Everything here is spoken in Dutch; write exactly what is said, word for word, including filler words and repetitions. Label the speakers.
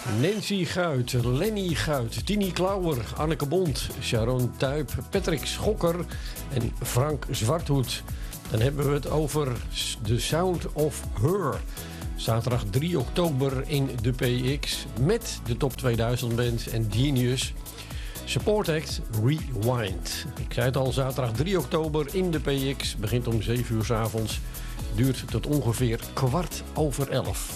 Speaker 1: Nancy Guit, Lenny Guit, Tini Klauwer, Anneke Bond, Sharon Tuyp, Patrick Schokker en Frank Zwarthoed. Dan hebben we het over The Sound of Her. Zaterdag drie oktober in de P X met de Top tweeduizend Band en Genius. Support act Rewind. Ik zei het al, zaterdag drie oktober in de P X. Begint om zeven uur 's avonds. Duurt tot ongeveer kwart over elf.